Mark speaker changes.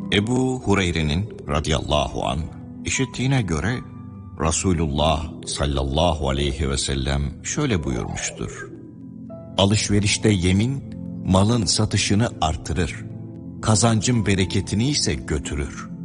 Speaker 1: Ebu Hureyre'nin radıyallahu anh işittiğine göre Resulullah sallallahu aleyhi ve sellem şöyle buyurmuştur. Alışverişte yemin malın satışını artırır, kazancın bereketini ise götürür.